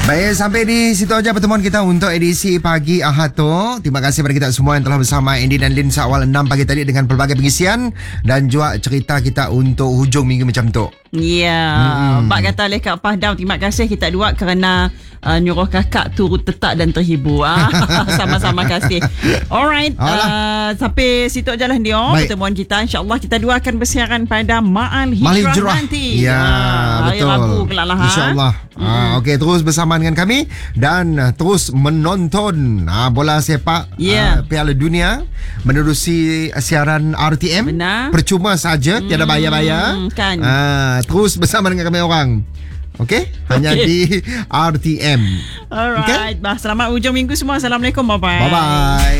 Baik, sampai di situ aja pertemuan kita untuk edisi pagi Ahad tu. Terima kasih kepada kita semua yang telah bersama Andy dan Lin seawal 6 pagi tadi dengan pelbagai pengisian dan juga cerita kita untuk hujung minggu macam tu. Ya, Pak kata oleh Kak Pahdam, terima kasih kita dua kerana nyuruh kakak turut tetap dan terhibur. Sama-sama kasih. Alright, sampai situ aja lah dia pertemuan kita. InsyaAllah kita dua akan bersiaran pada Ma'al Hijrah nanti. Ya, betul. Hari Rabu kelak lah. InsyaAllah. Okey, terus bersama dengan kami dan terus menonton bola sepak Piala Dunia menerusi siaran RTM. Benar. Percuma saja, tiada bayar-bayar. Kan. Terus bersama dengan kami orang. Okey, hanya di RTM. Alright. Selamat hujung minggu semua. Assalamualaikum. Bye-bye. Bye-bye.